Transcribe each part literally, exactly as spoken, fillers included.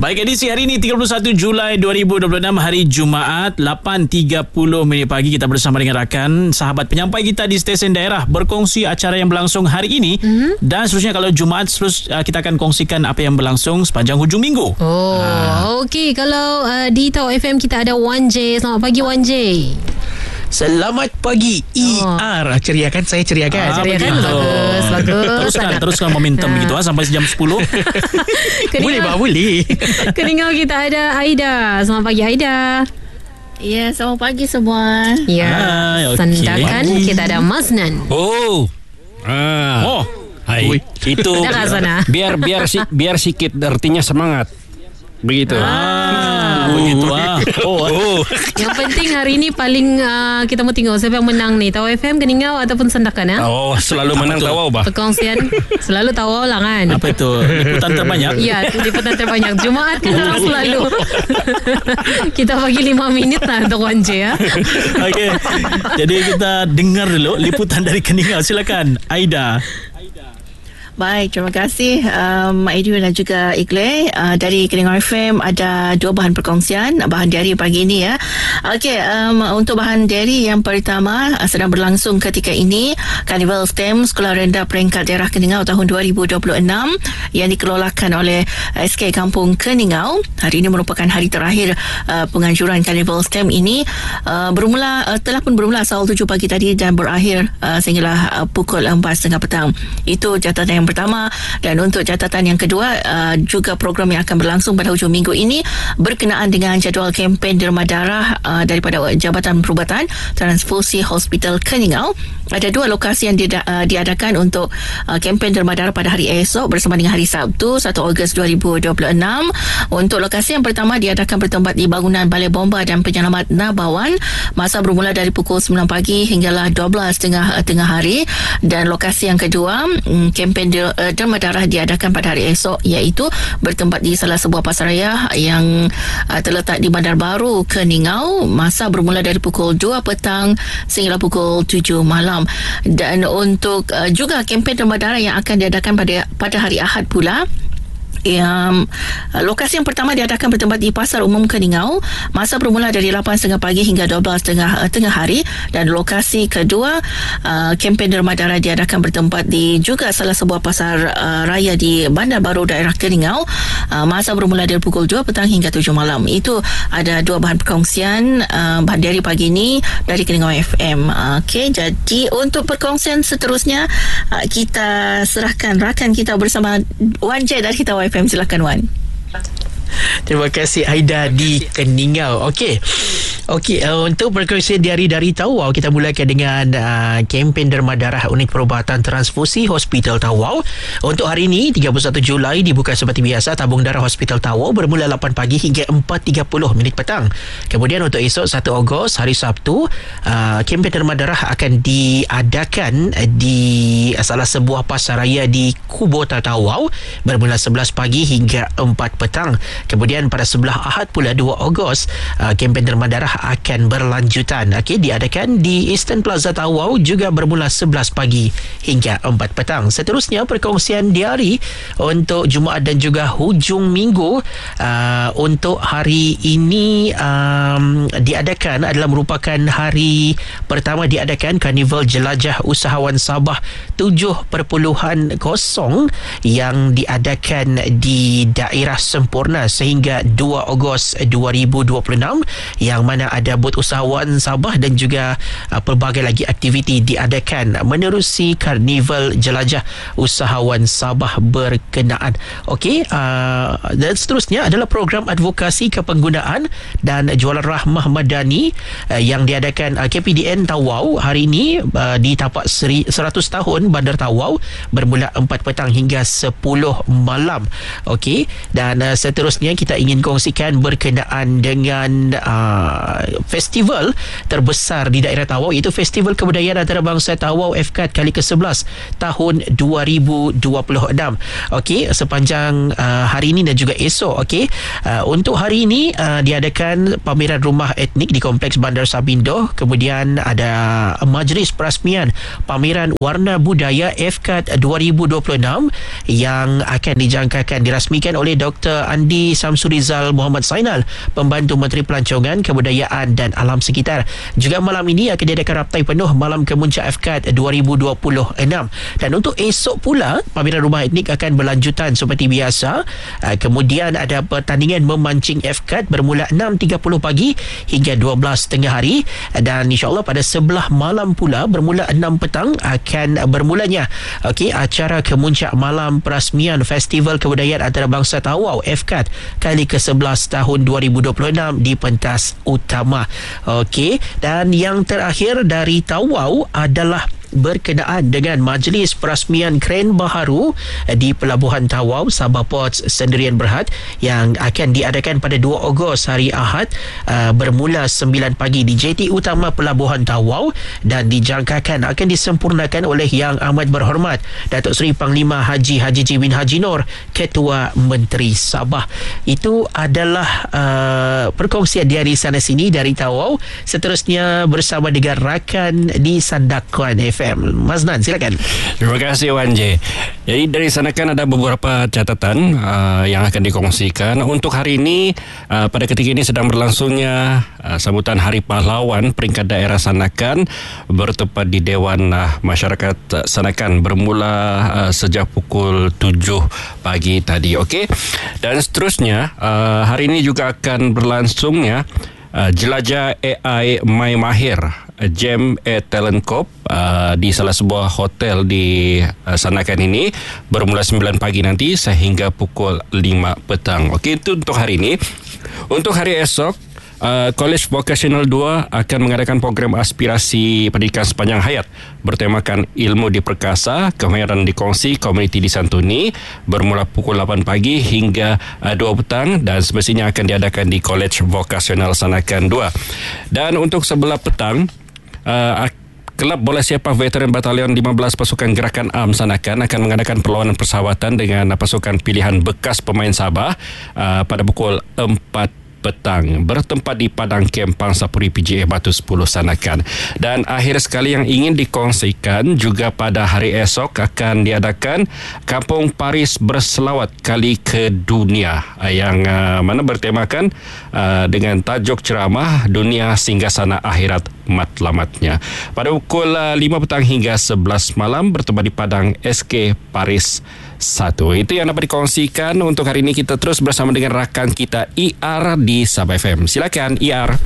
Baik, edisi hari ini tiga puluh satu Julai dua ribu dua puluh enam, hari Jumaat, lapan tiga puluh minit pagi. Kita bersama dengan rakan sahabat penyampai kita di stesen daerah berkongsi acara yang berlangsung hari ini. Mm-hmm. Dan seterusnya kalau Jumaat terus uh, kita akan kongsikan apa yang berlangsung sepanjang hujung minggu. Oh, uh. okey. Kalau uh, di Tau F M kita ada Wan J. Selamat pagi Wan J. Selamat pagi E R. Oh. Ceria kan? Saya ceria kan? Ah, ceria kan? Bagus, bagus. Teruskan, teruskan momentum ha. begitu ha, sampai jam sepuluh. Boleh bah, boleh. Keningau kita ada Aida. Selamat pagi Aida. Ya, selamat pagi semua. Ya, ah, okay. Sandakan kita ada Maznan. Oh. Ah. Oh. Hai. Itu biar biar si, biar sikit artinya semangat. Begitu. Ah, uh, begitu ah. Oh, oh. Yang penting hari ini paling uh, kita mau tengok siapa yang menang ni. Tau F M, Keningau ataupun Sandakan ah? Oh, selalu menang Tawau bah. Perkongsian selalu Tawau lah kan. Apa itu? Liputan terbanyak. Ya, liputan terbanyak. Jumaat kita orang selalu. Kita bagi lima minit lah untuk Wan J ya. Okey. Jadi kita dengar dulu liputan dari Keningau. Silakan Aida. Baik, terima kasih um, Aidil dan juga Iqlal. uh, Dari Keningau F M ada dua bahan perkongsian, bahan diari pagi ini ya. Okey, um, untuk bahan diari yang pertama, uh, sedang berlangsung ketika ini Karnival S T E M Sekolah Rendah Peringkat Daerah Keningau tahun dua ribu dua puluh enam yang dikelolakan oleh S K Kampung Keningau. Hari ini merupakan hari terakhir uh, penganjuran Karnival S T E M ini. uh, Bermula, uh, telah pun bermula asal tujuh pagi tadi dan berakhir uh, sehinggalah uh, pukul empat tiga puluh petang. Itu catatan yang pertama. Dan untuk catatan yang kedua, uh, juga program yang akan berlangsung pada hujung minggu ini berkenaan dengan jadual kempen derma darah uh, daripada Jabatan Perubatan Transfusi Hospital Keningau. Ada dua lokasi yang dida, uh, diadakan untuk uh, kempen derma darah pada hari esok bersama dengan hari Sabtu satu Ogos dua ribu dua puluh enam. Untuk lokasi yang pertama diadakan bertempat di bangunan Balai Bomba dan Penyelamat Nabawan. Masa bermula dari pukul sembilan pagi hinggalah dua belas tengah tengah hari. Dan lokasi yang kedua, um, kempen derma darah diadakan pada hari esok, iaitu bertempat di salah sebuah pasaraya yang uh, terletak di Bandar Baru Keningau. Masa bermula dari pukul dua petang sehingga pukul tujuh malam. Dan untuk uh, juga kempen derma darah yang akan diadakan pada pada hari Ahad pula. Yang lokasi yang pertama diadakan bertempat di Pasar Umum Keningau. Masa bermula dari lapan tiga puluh pagi hingga dua belas tengah tengah hari. Dan lokasi kedua, uh, kempen derma darah diadakan bertempat di juga salah sebuah pasar uh, raya di Bandar Baru daerah Keningau. Uh, masa bermula dari pukul dua petang hingga tujuh malam. Itu ada dua bahan perkongsian uh, bahan dari pagi ini dari Keningau F M. Uh, Okey, jadi untuk perkongsian seterusnya uh, kita serahkan rakan kita bersama Wan J dari Tau F M. Silakan Wan. Terima kasih Aida di Keningau. Okey. Okey, uh, untuk perkongsian diari dari Tawau, kita mulakan dengan uh, kempen derma darah Unit Perubatan Transfusi Hospital Tawau. Untuk hari ini tiga puluh satu Julai dibuka seperti biasa tabung darah Hospital Tawau bermula lapan pagi hingga empat tiga puluh minit petang. Kemudian untuk esok satu Ogos hari Sabtu, uh, kempen derma darah akan diadakan di salah sebuah pasaraya di Kubota Tawau bermula sebelas pagi hingga empat petang. Kemudian pada sebelah Ahad pula dua Ogos, uh, kempen derma darah akan berlanjutan. Okey, diadakan di Eastern Plaza Tawau juga bermula sebelas pagi hingga empat petang. Seterusnya perkongsian diari untuk Jumaat dan juga hujung minggu. Uh, untuk hari ini um, diadakan adalah merupakan hari pertama diadakan Karnival Jelajah Usahawan Sabah tujuh perpuluhan kosong yang diadakan di daerah Sempurna sehingga dua Ogos dua ribu dua puluh enam, yang mana ada bot usahawan Sabah dan juga uh, pelbagai lagi aktiviti diadakan menerusi Karnival Jelajah Usahawan Sabah berkenaan. Okey, uh, dan seterusnya adalah program advokasi kepenggunaan dan jualan rahmah madani uh, yang diadakan uh, K P D N Tawau hari ini uh, di tapak seri, seratus tahun Bandar Tawau bermula empat petang hingga sepuluh malam. Okey, dan uh, seterusnya kita ingin kongsikan berkenaan dengan uh, uh, festival terbesar di daerah Tawau, iaitu Festival Kebudayaan Antarabangsa Tawau F K A D kali ke sebelas tahun dua ribu dua puluh enam. Okey, sepanjang uh, hari ini dan juga esok. Okey, uh, untuk hari ini uh, diadakan pameran rumah etnik di Kompleks Bandar Sabindo. Kemudian ada majlis perasmian pameran warna budaya F K A D dua ribu dua puluh enam yang akan dijangkakan dirasmikan oleh Doktor Andi Samsurizal Muhammad Sainal, Pembantu Menteri Pelancongan, Kebudayaan dan Alam Sekitar. Juga malam ini akan diadakan raptai penuh Malam Kemuncak F K A D dua ribu dua puluh enam. Dan untuk esok pula, pameran rumah etnik akan berlanjutan seperti biasa. Kemudian ada pertandingan memancing F K A D bermula enam tiga puluh pagi hingga dua belas tengah hari, dan insyaAllah pada sebelah malam pula bermula enam petang akan bermulanya okey acara Kemuncak Malam Perasmian Festival Kebudayaan Antarabangsa Tawau F K A D kali ke sebelas tahun dua ribu dua puluh enam di pentas utama. Okey, dan yang terakhir dari Tawau adalah berkenaan dengan Majlis Perasmian Kren Baharu di Pelabuhan Tawau, Sabah Ports Sendirian Berhad yang akan diadakan pada dua Ogos hari Ahad uh, bermula sembilan pagi di J T Utama Pelabuhan Tawau, dan dijangkakan akan disempurnakan oleh Yang Amat Berhormat Datuk Seri Panglima Haji Haji Jimin Haji Nur, Ketua Menteri Sabah. Itu adalah uh, perkongsian dari sana sini dari Tawau. Seterusnya bersama dengan rakan di Sandakan F M. Maznan, silakan. Terima kasih Wan J. Jadi dari sana kan ada beberapa catatan uh, yang akan dikongsikan. Untuk hari ini, uh, pada ketika ini sedang berlangsungnya uh, sambutan Hari Pahlawan peringkat daerah Sandakan bertepat di Dewan uh, Masyarakat Sandakan bermula uh, sejak pukul tujuh pagi tadi. Okey. Dan seterusnya, uh, hari ini juga akan berlangsungnya uh, Jelajah A I My Mahir Gem A Talent Corp uh, di salah sebuah hotel di uh, Sandakan ini bermula sembilan pagi nanti sehingga pukul lima petang. Okey, itu untuk hari ini. Untuk hari esok, Uh, College Vocational dua akan mengadakan program aspirasi pendidikan sepanjang hayat bertemakan ilmu diperkasa, kemahiran dikongsi, komuniti disantuni bermula pukul lapan pagi hingga uh, dua petang, dan semestinya akan diadakan di College Vocational Sandakan dua. Dan untuk sebelah petang, uh, Kelab Bola Sepak Veteran Batalion lima belas Pasukan Gerakan A M Sandakan akan mengadakan perlawanan persahabatan dengan pasukan pilihan bekas pemain Sabah uh, pada pukul empat petang bertempat di Padang Kem Pangsapuri P J A Batu sepuluh Sandakan. Dan akhir sekali yang ingin dikongsikan, juga pada hari esok akan diadakan Kampung Paris Berselawat Kali ke Dunia yang uh, mana bertemakan uh, dengan tajuk ceramah Dunia Singgasana Akhirat Matlamatnya pada pukul uh, lima petang hingga sebelas malam bertempat di Padang S K Paris satu. Itu yang dapat dikongsikan untuk hari ini. Kita terus bersama dengan rakan kita I R di Sabah F M. Silakan I R.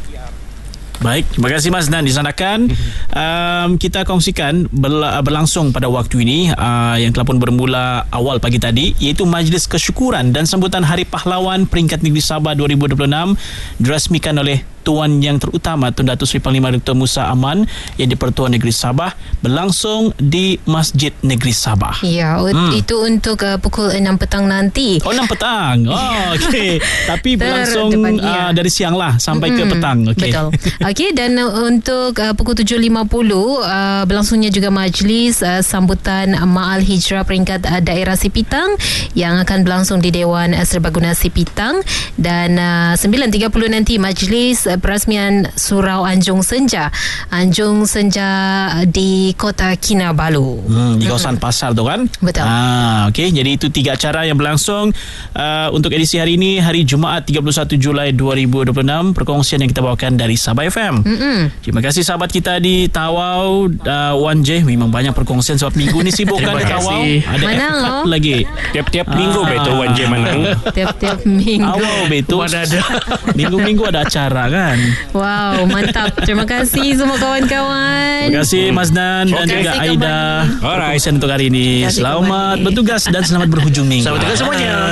Baik, terima kasih Mas Dan di Sandakan. Um, kita kongsikan berla- berlangsung pada waktu ini uh, yang telah pun bermula awal pagi tadi, iaitu Majlis Kesyukuran dan Sambutan Hari Pahlawan Peringkat Negeri Sabah dua ribu dua puluh enam dirasmikan oleh Tuan Yang Terutama Tun Datuk Seri Panglima Doktor Musa Aman yang di-Pertuan Negeri Sabah berlangsung di Masjid Negeri Sabah. Ya, hmm. itu untuk uh, pukul enam petang nanti. Oh, enam petang. Oh, okey. Tapi berlangsung uh, dari siang lah sampai mm-hmm. ke petang. Okey. Betul. Okey, dan uh, untuk uh, pukul tujuh lima puluh uh, berlangsungnya juga majlis uh, sambutan Ma'al Hijrah peringkat uh, daerah Sipitang yang akan berlangsung di Dewan uh, Serbaguna Sipitang, dan uh, sembilan tiga puluh nanti majlis uh, perasmian Surau Anjung Senja Anjung Senja di Kota Kinabalu, hmm, di kawasan hmm. pasar tu kan. Betul. Ah, okey, jadi itu tiga acara yang berlangsung uh, untuk edisi hari ini, hari Jumaat tiga puluh satu Julai dua ribu dua puluh enam. Perkongsian yang kita bawakan dari Sabah F M. Mm-mm. Terima kasih sahabat kita di Tawau, uh, Wan J. Memang banyak perkongsian sebab minggu ni sibuk kan di Tawau. Ada menang oh. lagi. Tiap-tiap minggu ah. betul Wan J menang. Tiap-tiap minggu. Awal betul. Ada minggu-minggu ada acara kan. Wow, mantap. Terima kasih semua kawan-kawan. Terima kasih Mas Dan dan juga Aida. Perkongsian untuk hari ini. Selamat bertugas dan selamat berhujung minggu. Selamat bertugas semuanya.